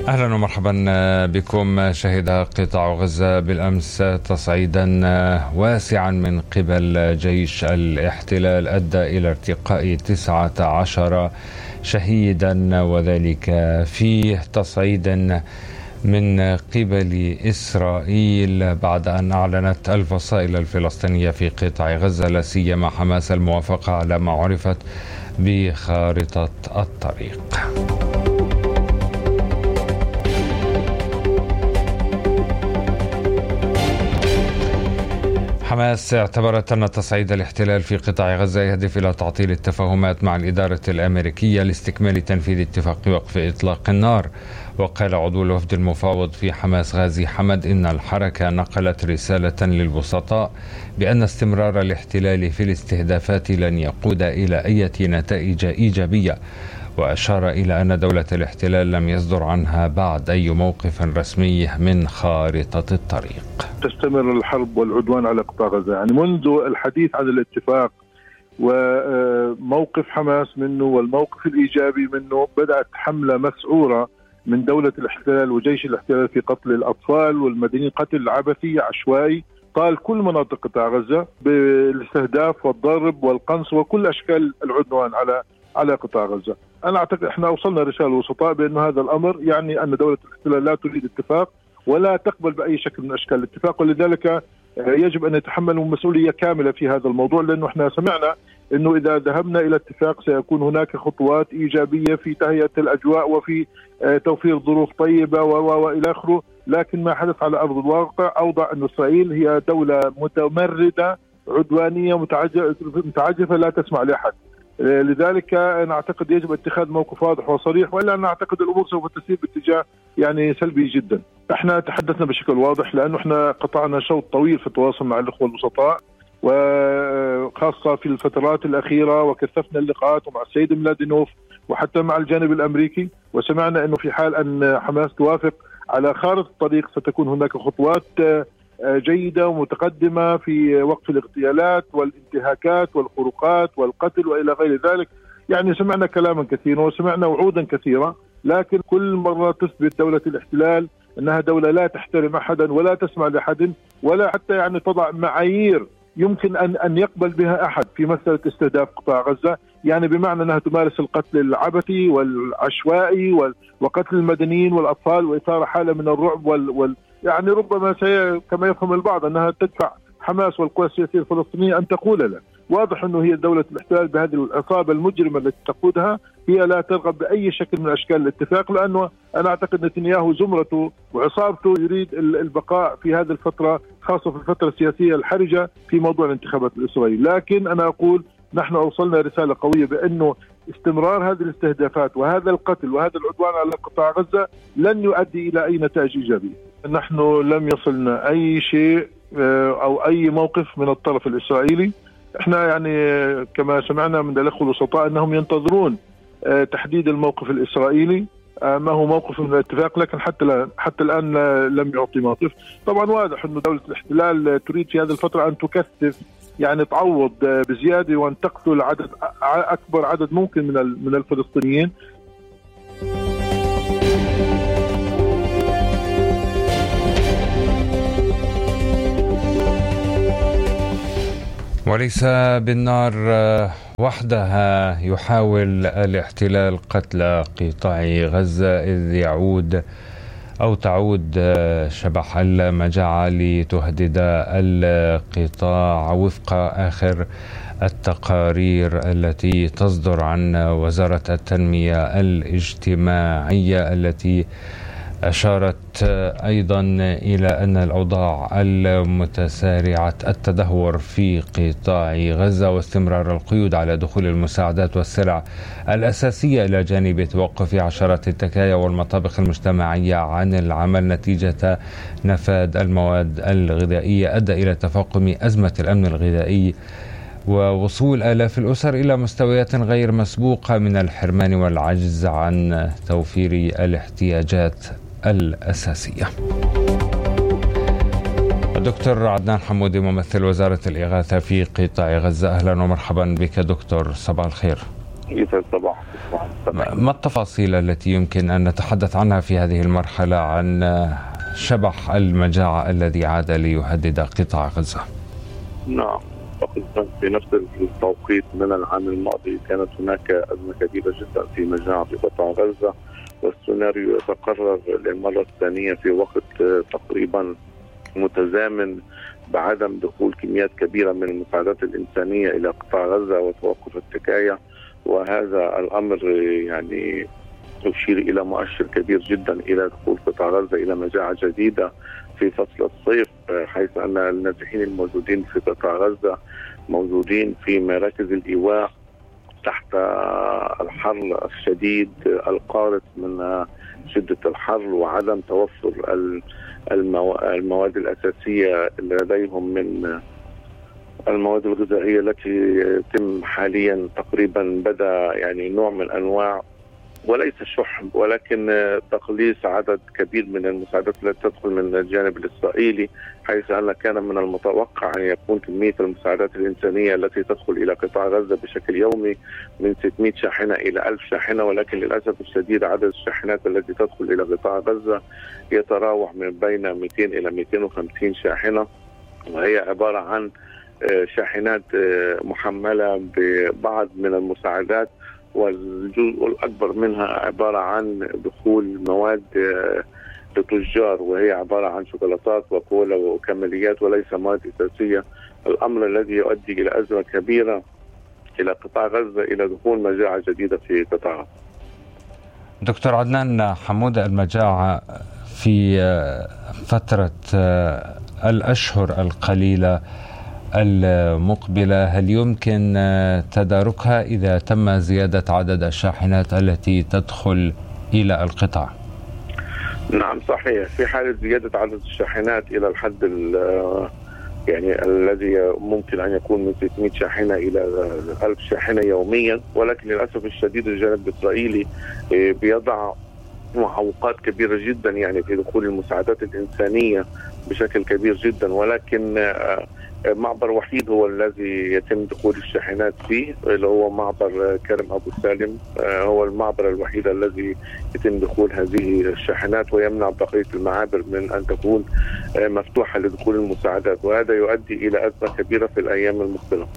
أهلا ومرحبا بكم. شهد قطاع غزة بالأمس تصعيدا واسعا من قبل جيش الاحتلال أدى إلى ارتقاء 19 شهيدا، وذلك في تصعيد من قبل إسرائيل بعد أن أعلنت الفصائل الفلسطينية في قطاع غزة لا سيما حماس الموافقة على ما عرفت بخارطة الطريق. حماس اعتبرت أن تصعيد الاحتلال في قطاع غزة يهدف إلى تعطيل التفاهمات مع الإدارة الأمريكية لاستكمال تنفيذ اتفاق وقف إطلاق النار. وقال عضو الوفد المفاوض في حماس غازي حمد إن الحركة نقلت رسالة للوسطاء بأن استمرار الاحتلال في الاستهدافات لن يقود إلى أي نتائج إيجابية، وأشار إلى أن دولة الاحتلال لم يصدر عنها بعد أي موقف رسمي من خارطة الطريق. تستمر الحرب والعدوان على قطاع غزة، يعني منذ الحديث عن الاتفاق وموقف حماس منه والموقف الإيجابي منه بدأت حملة مسعورة من دولة الاحتلال وجيش الاحتلال في قتل الأطفال والمدنيين، قتل عبثي عشوائي طال كل مناطق قطاع غزة بالاستهداف والضرب والقنص وكل أشكال العدوان على قطاع غزة. أنا أعتقد إحنا أوصلنا رسالة وسطاء بأن هذا الأمر يعني أن دولة الاحتلال لا تريد اتفاق ولا تقبل بأي شكل من أشكال الاتفاق، ولذلك يجب أن يتحملوا مسؤولية كاملة في هذا الموضوع، لأنه إحنا سمعنا أنه إذا ذهبنا إلى اتفاق سيكون هناك خطوات إيجابية في تهيئة الأجواء وفي توفير ظروف طيبة وإلى آخره، لكن ما حدث على أرض الواقع أوضح أن إسرائيل هي دولة متمردة عدوانية متعجرفة لا تسمع لأحد. لذلك أنا أعتقد يجب اتخاذ موقف واضح وصريح، وإلا أنا أعتقد الأمور سوف تسير باتجاه يعني سلبي جدا. احنا تحدثنا بشكل واضح لأنه احنا قطعنا شوط طويل في التواصل مع الأخوة الوسطاء، وخاصة في الفترات الأخيرة، وكثفنا اللقاءات مع السيد ميلادينوف وحتى مع الجانب الأمريكي، وسمعنا أنه في حال أن حماس توافق على خارطة الطريق ستكون هناك خطوات جيدة ومتقدمة في وقف الاغتيالات والانتهاكات والخروقات والقتل وإلى غير ذلك. يعني سمعنا كلاما كثيرا وسمعنا وعودا كثيرة، لكن كل مرة تثبت دولة الاحتلال أنها دولة لا تحترم أحدا ولا تسمع لأحد ولا حتى يعني تضع معايير يمكن أن يقبل بها أحد في مسألة استهداف قطاع غزة، يعني بمعنى أنها تمارس القتل العبثي والعشوائي وقتل المدنيين والأطفال وإثارة حالة من الرعب يعني ربما كما يفهم البعض أنها تدفع حماس والقوى السياسية الفلسطينية أن تقول له. واضح أنه هي دولة الاحتلال بهذه العصابة المجرمة التي تقودها هي لا ترغب بأي شكل من أشكال الاتفاق، لأنه أنا أعتقد نتنياهو زمرته وعصابته يريد البقاء في هذه الفترة، خاصة في الفترة السياسية الحرجة في موضوع الانتخابات الإسرائيلية. لكن أنا أقول نحن أوصلنا رسالة قوية بأنه استمرار هذه الاستهدافات وهذا القتل وهذا العدوان على قطاع غزة لن يؤدي إلى أي نتائج إيجابية. نحن لم يصلنا أي شيء أو أي موقف من الطرف الإسرائيلي. احنا يعني كما سمعنا من الأخوة الوسطاء أنهم ينتظرون تحديد الموقف الإسرائيلي ما هو موقف من الاتفاق، لكن حتى الآن لم يعطي موقف. طبعا واضح أن دولة الاحتلال تريد في هذه الفترة أن تكثف، يعني تعوض بزيادة وأن تقتل أكبر عدد ممكن من الفلسطينيين. وليس بالنار وحدها يحاول الاحتلال قتل قطاع غزة، إذ تعود شبح المجاعة لتهدد القطاع وفق آخر التقارير التي تصدر عن وزارة التنمية الاجتماعية، التي أشارت أيضا إلى أن الأوضاع المتسارعة التدهور في قطاع غزة واستمرار القيود على دخول المساعدات والسلع الأساسية إلى جانب توقف عشرات التكايا والمطابخ المجتمعية عن العمل نتيجة نفاذ المواد الغذائية أدى إلى تفاقم أزمة الأمن الغذائي ووصول آلاف الأسر إلى مستويات غير مسبوقة من الحرمان والعجز عن توفير الاحتياجات الأساسية. الدكتور عدنان حمودي ممثل وزارة الإغاثة في قطاع غزة، أهلا ومرحبا بك دكتور، صباح الخير. يسعد صباحكم. ما التفاصيل التي يمكن أن نتحدث عنها في هذه المرحلة عن شبح المجاعة الذي عاد ليهدد قطاع غزة؟ نعم، تقريبا في نفس التوقيت من العام الماضي كانت هناك أزمة كبيرة جدا في مجاعة في قطاع غزة، والسيناريو يتكرر للمرة الثانية في وقت تقريبا متزامن بعدم دخول كميات كبيرة من المساعدات الإنسانية إلى قطاع غزة وتوقف التكاية. وهذا الأمر يعني يشير إلى مؤشر كبير جدا إلى دخول قطاع غزة إلى مجاعة جديدة في فصل الصيف، حيث أن النازحين الموجودين في قطاع غزة موجودين في مراكز الإيواء تحت الحر الشديد القارس من شدة الحر وعدم توفر المواد الأساسية لديهم من المواد الغذائية التي يتم حاليا. تقريبا بدأ يعني نوع من أنواع وليس شح ولكن تقليص عدد كبير من المساعدات التي تدخل من الجانب الإسرائيلي، حيث أن كان من المتوقع أن يكون كمية المساعدات الإنسانية التي تدخل إلى قطاع غزة بشكل يومي من 600 شاحنة إلى 1000 شاحنة، ولكن للأسف الشديد عدد الشاحنات التي تدخل إلى قطاع غزة يتراوح من بين 200 إلى 250 شاحنة، وهي عبارة عن شاحنات محملة ببعض من المساعدات، والجزء الأكبر منها عبارة عن دخول مواد لتجار، وهي عبارة عن شوكولاتات وكولا وكماليات وليس مواد أساسية، الأمر الذي يؤدي إلى أزمة كبيرة إلى قطاع غزة، إلى دخول مجاعة جديدة في قطاع غزة. دكتور عدنان حمودة، المجاعة في فترة الأشهر القليلة المقبلة هل يمكن تداركها إذا تم زيادة عدد الشاحنات التي تدخل إلى القطاع؟ نعم صحيح، في حالة زيادة عدد الشاحنات إلى الحد يعني الذي ممكن أن يكون من 600 شاحنة إلى 1000 شاحنة يوميا، ولكن للأسف الشديد الجانب الإسرائيلي بيضع معوقات كبيرة جدا يعني في دخول المساعدات الإنسانية بشكل كبير جدا، ولكن معبر وحيد هو الذي يتم دخول الشاحنات فيه، اللي هو معبر كرم أبو سالم، هو المعبر الوحيد الذي يتم دخول هذه الشاحنات ويمنع بقية المعابر من أن تكون مفتوحة لدخول المساعدات، وهذا يؤدي إلى أزمة كبيرة في الأيام المقبلة.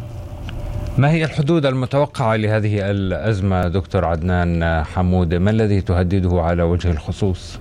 ما هي الحدود المتوقعة لهذه الأزمة دكتور عدنان حمودة؟ ما الذي تهدده على وجه الخصوص؟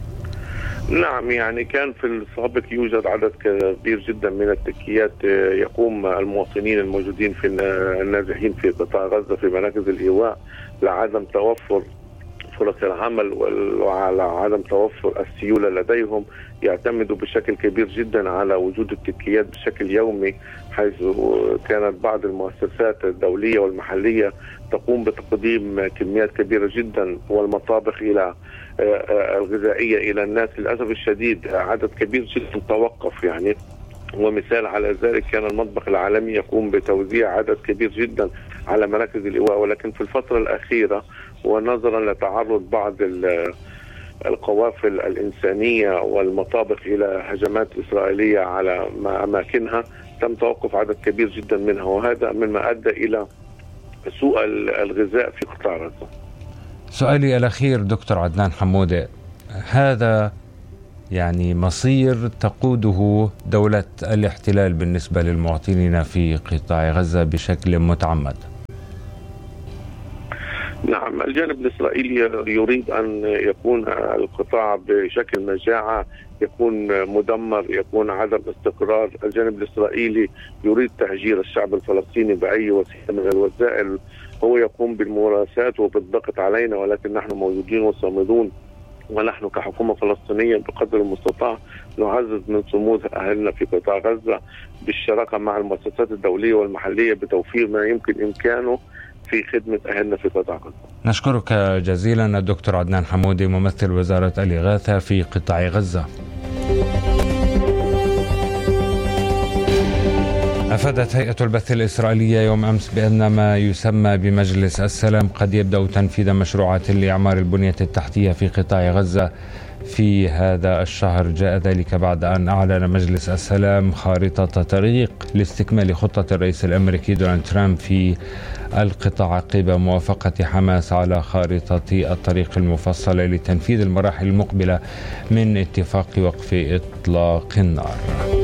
نعم، يعني كان في السابق يوجد عدد كبير جدا من التكيات يقوم المواطنين الموجودين في النازحين في قطاع غزة في مراكز الإيواء لعدم توفر فرص العمل وعلى عدم توفر السيولة لديهم، يعتمدوا بشكل كبير جدا على وجود التكيات بشكل يومي، حيث كانت بعض المؤسسات الدولية والمحلية تقوم بتقديم كميات كبيرة جدا والمطابخ إلى الغذائية إلى الناس. للأسف الشديد عدد كبير جدا توقف يعني، ومثال على ذلك كان المطبخ العالمي يقوم بتوزيع عدد كبير جدا على مراكز الإيواء، ولكن في الفترة الأخيرة ونظرا لتعرض بعض القوافل الإنسانية والمطابخ إلى هجمات إسرائيلية على أماكنها تم توقف عدد كبير جدا منها، وهذا مما أدى إلى سوء الغذاء في قطاع غزة. سؤالي الأخير دكتور عدنان حمودة، هذا يعني مصير تقوده دولة الاحتلال بالنسبة للمواطنين في قطاع غزة بشكل متعمد. نعم، الجانب الإسرائيلي يريد أن يكون القطاع بشكل مجاعة، يكون مدمر، يكون عدم استقرار. الجانب الإسرائيلي يريد تهجير الشعب الفلسطيني بأي وسيلة من الوسائل، هو يقوم بالممارسات وبالضغط علينا، ولكن نحن موجودين وصامدون، ونحن كحكومة فلسطينية بقدر المستطاع نعزز من صمود أهلنا في قطاع غزة بالشراكة مع المؤسسات الدولية والمحلية بتوفير ما يمكن إمكانه في خدمة أهلنا في قطاع غزة. نشكرك جزيلا الدكتور عدنان حمودي ممثل وزارة الإغاثة في قطاع غزة. أفادت هيئة البث الإسرائيلية يوم أمس بأن ما يسمى بمجلس السلام قد يبدأ تنفيذ مشروعات لإعمار البنية التحتية في قطاع غزة في هذا الشهر. جاء ذلك بعد أن أعلن مجلس السلام خارطة طريق لاستكمال خطة الرئيس الأمريكي دونالد ترامب في القطاع عقب موافقة حماس على خارطة الطريق المفصلة لتنفيذ المراحل المقبلة من اتفاق وقف إطلاق النار.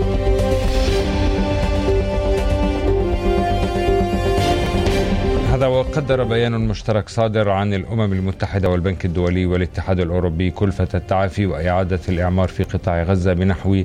هذا وقدر بيان مشترك صادر عن الأمم المتحدة والبنك الدولي والاتحاد الأوروبي كلفة التعافي وإعادة الإعمار في قطاع غزة بنحو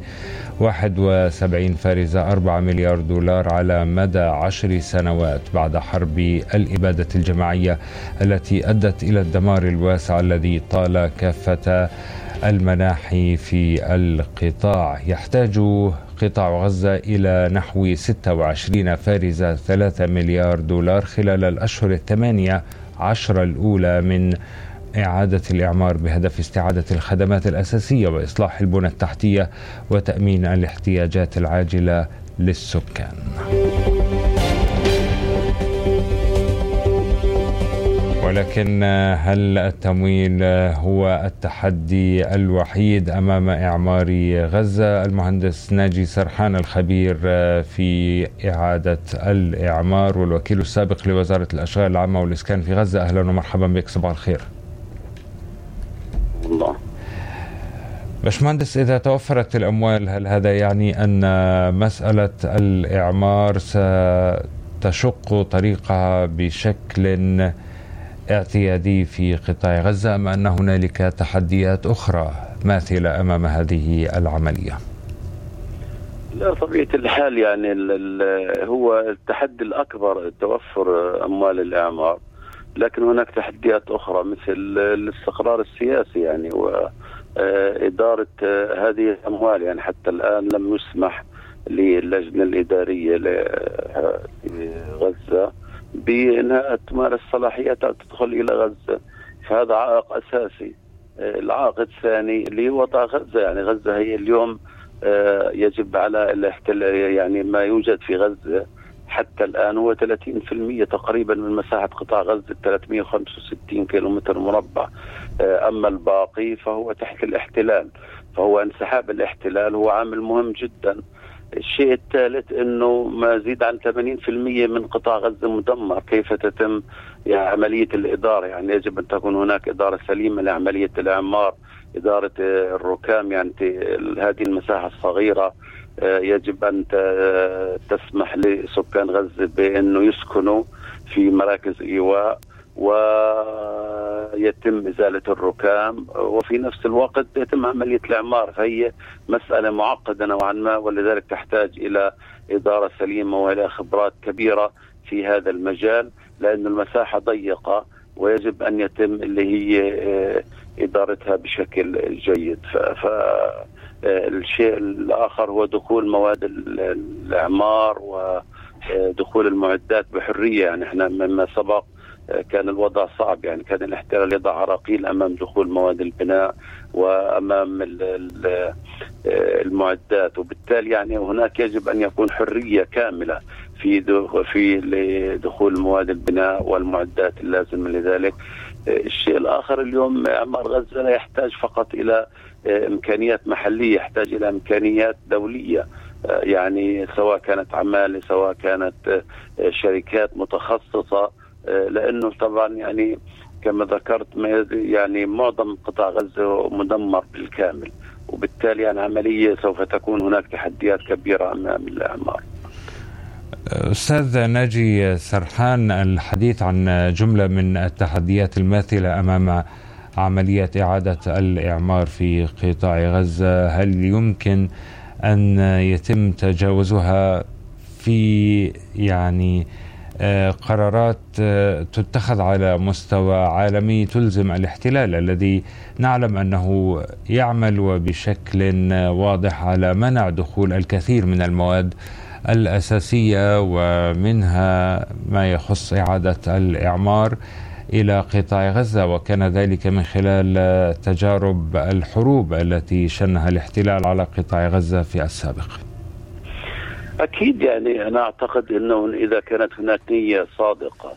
71.4 مليار دولار على مدى 10 سنوات بعد حرب الإبادة الجماعية التي أدت إلى الدمار الواسع الذي طال كافة المناحي في القطاع. يحتاج قطاع غزة إلى نحو 26.3 مليار دولار خلال الأشهر 18 الأولى من إعادة الإعمار بهدف استعادة الخدمات الأساسية وإصلاح البنى التحتية وتأمين الاحتياجات العاجلة للسكان. ولكن هل التمويل هو التحدي الوحيد أمام إعمار غزة؟ المهندس ناجي سرحان الخبير في إعادة الإعمار والوكيل السابق لوزارة الأشغال العامة والإسكان في غزة، أهلا ومرحبا بك، صباح الخير. الله. باشمهندس، إذا توفرت الأموال هل هذا يعني أن مسألة الإعمار ستشق طريقها بشكل اعتيادي في قطاع غزة أم أن هنالك تحديات أخرى ماثلة أمام هذه العملية؟ لا، طبيعة الحال يعني هو التحدي الأكبر توفر أموال الإعمار، لكن هناك تحديات أخرى مثل الاستقرار السياسي يعني وإدارة هذه الأموال. يعني حتى الآن لم يسمح للجنة الإدارية لغزة بأنها تمارس صلاحياتها تدخل إلى غزة، فهذا عائق أساسي. العائق الثاني اللي هو وضع غزة، يعني غزة هي اليوم يجب على الاحتلال، يعني ما يوجد في غزة حتى الآن هو 30% تقريبا من مساحة قطاع غزة 365 كيلومتر مربع، أما الباقي فهو تحت الاحتلال، فهو انسحاب الاحتلال هو عامل مهم جدا. الشيء الثالث انه ما يزيد عن 80% من قطاع غزة مدمر. كيف تتم يعني عملية الإدارة؟ يعني يجب ان تكون هناك إدارة سليمة لعملية الإعمار، إدارة الركام. يعني هذه المساحة الصغيرة يجب ان تسمح لسكان غزة بانه يسكنوا في مراكز إيواء ويتم إزالة الركام، وفي نفس الوقت يتم عملية الإعمار. فهي مسألة معقدة نوعا ما، ولذلك تحتاج إلى إدارة سليمة وإلى خبرات كبيرة في هذا المجال، لأن المساحة ضيقة ويجب أن يتم اللي هي إدارتها بشكل جيد. فالشيء الآخر هو دخول مواد الإعمار ودخول المعدات بحرية. يعني احنا مما سبق كان الوضع صعب، يعني كان الاحتلال يضع عراقيل أمام دخول مواد البناء وأمام المعدات، وبالتالي يعني هناك يجب أن يكون حرية كاملة في دخول مواد البناء والمعدات اللازمة لذلك. الشيء الآخر اليوم إعمار غزة لا يحتاج فقط إلى إمكانيات محلية، يحتاج إلى إمكانيات دولية، يعني سواء كانت عمالة سواء كانت شركات متخصصة، لأنه طبعا يعني كما ذكرت يعني معظم قطاع غزة مدمر بالكامل، وبالتالي يعني عملية سوف تكون هناك تحديات كبيرة أمام الإعمار. أستاذ ناجي سرحان، الحديث عن جملة من التحديات الماثلة أمام عملية إعادة الإعمار في قطاع غزة، هل يمكن أن يتم تجاوزها في يعني قرارات تتخذ على مستوى عالمي تلزم الاحتلال الذي نعلم أنه يعمل وبشكل واضح على منع دخول الكثير من المواد الأساسية ومنها ما يخص إعادة الإعمار إلى قطاع غزة، وكان ذلك من خلال تجارب الحروب التي شنها الاحتلال على قطاع غزة في السابق؟ أكيد، يعني أنا أعتقد أنه إذا كانت هناك نية صادقة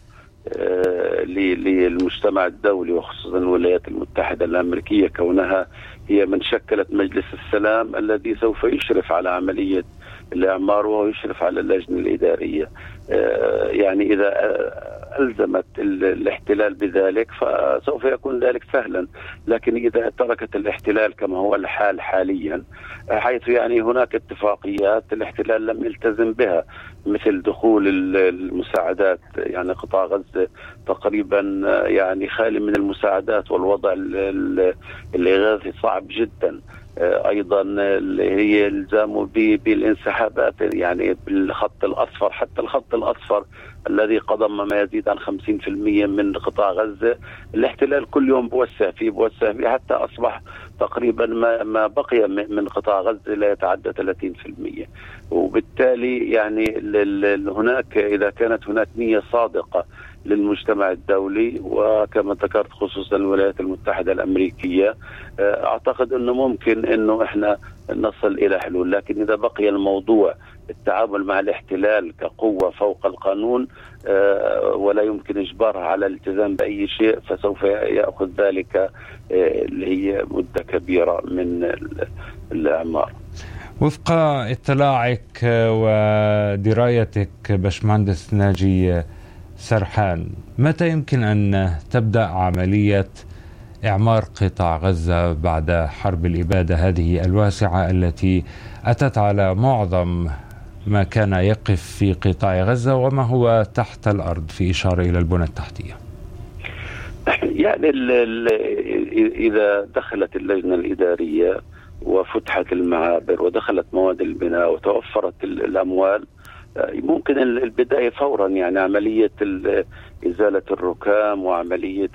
للمجتمع الدولي وخصوصا الولايات المتحدة الأمريكية كونها هي من شكلت مجلس السلام الذي سوف يشرف على عملية الإعمار ويشرف على اللجنة الإدارية، يعني إذا ألزمت الاحتلال بذلك فسوف يكون ذلك سهلا، لكن إذا تركت الاحتلال كما هو الحال حاليا، حيث يعني هناك اتفاقيات الاحتلال لم يلتزم بها، مثل دخول المساعدات، يعني قطاع غزة تقريبا يعني خالي من المساعدات، والوضع الإغاثي صعب جدا. أيضا اللي هي الزامه بالانسحابات يعني بالخط الأصفر، حتى الخط الأصفر الذي قضم ما يزيد عن 50% من قطاع غزة الاحتلال كل يوم بوسع فيه حتى أصبح تقريبا ما بقي من قطاع غزة لا يتعدى 30%. وبالتالي يعني هناك إذا كانت هناك نية صادقة للمجتمع الدولي، وكما ذكرت خصوصا الولايات المتحدة الأمريكية، أعتقد أنه ممكن أنه إحنا نصل إلى حلول. لكن إذا بقي الموضوع التعامل مع الاحتلال كقوة فوق القانون ولا يمكن إجبارها على الالتزام بأي شيء، فسوف يأخذ ذلك اللي هي مدة كبيرة من الأعمار. وفق اطلاعك ودرايتك باشمهندس ناجي سرحان، متى يمكن أن تبدأ عملية إعمار قطاع غزة بعد حرب الإبادة هذه الواسعة التي أتت على معظم ما كان يقف في قطاع غزة وما هو تحت الأرض، في إشارة إلى البنى التحتية؟ يعني إذا دخلت اللجنة الإدارية وفتحت المعابر ودخلت مواد البناء وتوفرت الأموال، ممكن البداية فورا. يعني عملية إزالة الركام وعملية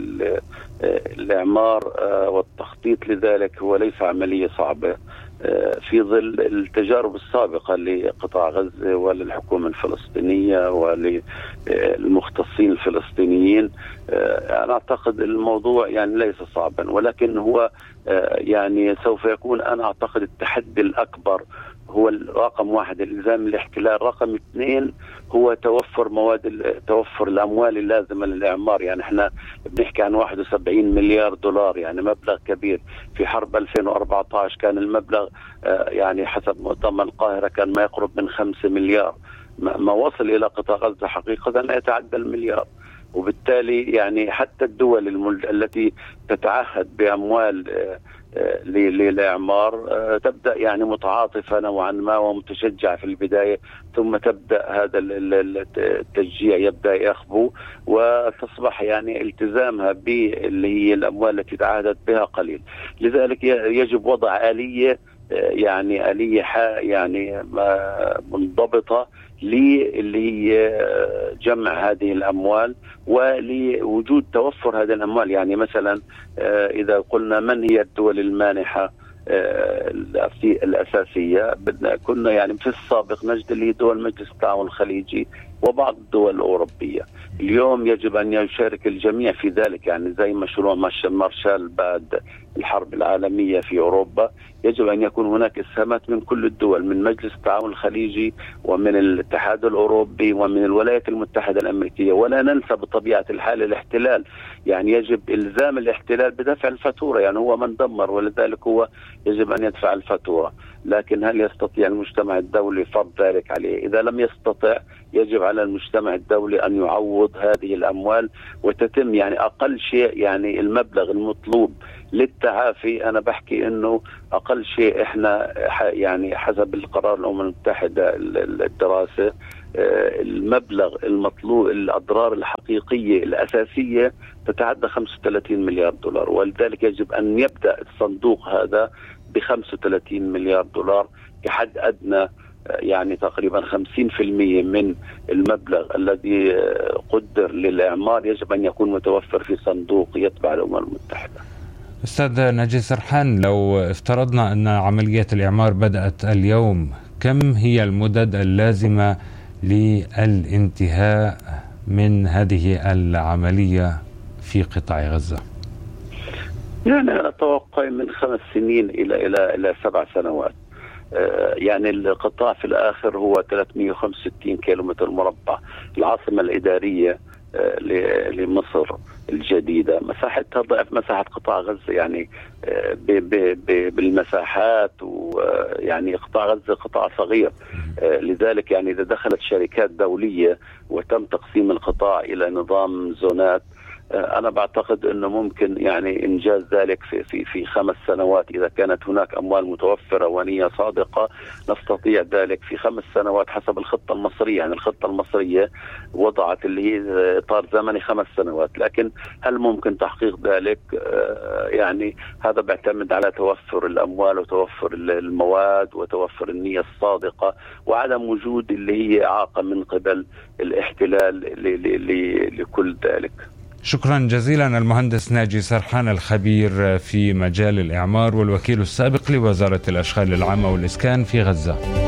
الإعمار والتخطيط لذلك هو ليس عملية صعبة في ظل التجارب السابقة لقطاع غزة وللحكومة الفلسطينية وللمختصين الفلسطينيين. أنا أعتقد الموضوع يعني ليس صعبا، ولكن هو يعني سوف يكون، أنا أعتقد التحدي الأكبر هو رقم 1 الإلزام الاحتلال، رقم 2 هو توفر الأموال اللازمة للإعمار. يعني احنا بنحكي عن 71 مليار دولار، يعني مبلغ كبير. في حرب 2014 كان المبلغ يعني حسب مؤتمر القاهرة كان ما يقرب من 5 مليار، ما وصل إلى قطاع غزة حقيقة لا يتعدى المليار. وبالتالي يعني حتى الدول التي تتعهد بأموال للإعمار تبدأ يعني متعاطفة نوعا ما ومتشجعة في البداية، ثم تبدأ هذا التشجيع يبدأ يخبو، وتصبح يعني التزامها باللي هي الأموال التي تعهدت بها قليل. لذلك يجب وضع آلية يعني منضبطة اللي هي جمع هذه الأموال ولوجود توفر هذه الأموال. يعني مثلا إذا قلنا من هي الدول المانحة الأساسية، كنا يعني في السابق نجد اللي هي دول مجلس التعاون الخليجي وبعض الدول الأوروبية. اليوم يجب أن يشارك الجميع في ذلك، يعني زي مشروع مارشال بعد الحرب العالمية في أوروبا، يجب أن يكون هناك إسهامات من كل الدول، من مجلس التعاون الخليجي ومن الاتحاد الأوروبي ومن الولايات المتحدة الأمريكية. ولا ننسى بطبيعة الحال الاحتلال، يعني يجب إلزام الاحتلال بدفع الفاتورة، يعني هو من دمر ولذلك هو يجب أن يدفع الفاتورة. لكن هل يستطيع المجتمع الدولي فرض ذلك عليه؟ إذا لم يستطع يجب على المجتمع الدولي أن يعوض هذه الأموال وتتم يعني أقل شيء يعني المبلغ المطلوب للتعافي. أنا بحكي أنه أقل شيء إحنا يعني حسب القرار الأمم المتحدة الدراسة المبلغ المطلوب الأضرار الحقيقية الأساسية تتعدى 35 مليار دولار، ولذلك يجب أن يبدأ الصندوق هذا ب 35 مليار دولار كحد أدنى، يعني تقريبا 50% من المبلغ الذي قدر للإعمار يجب أن يكون متوفر في صندوق يتبع الأمم المتحدة. أستاذ ناجي سرحان، لو افترضنا أن عملية الإعمار بدأت اليوم، كم هي المدد اللازمة للانتهاء من هذه العملية في قطاع غزة؟ يعني أتوقع من 5 سنين إلى 7 سنوات. يعني القطاع في الآخر هو 365 كيلومتر مربع. العاصمة الإدارية لمصر الجديدة مساحتها ضعف مساحة قطاع غزة، يعني بالمساحات، ويعني قطاع غزة قطاع صغير. لذلك يعني إذا دخلت شركات دولية وتم تقسيم القطاع إلى نظام زونات، أنا بعتقد أنه ممكن يعني إنجاز ذلك في 5 سنوات. إذا كانت هناك أموال متوفرة ونية صادقة نستطيع ذلك في 5 سنوات حسب الخطة المصرية. يعني الخطة المصرية وضعت اللي هي إطار زمني 5 سنوات، لكن هل ممكن تحقيق ذلك؟ يعني هذا بيعتمد على توفر الأموال وتوفر المواد وتوفر النية الصادقة وعدم وجود اللي هي إعاقة من قبل الاحتلال لكل ذلك. شكرا جزيلا المهندس ناجي سرحان، الخبير في مجال الإعمار والوكيل السابق لوزارة الأشغال العامة والإسكان في غزة.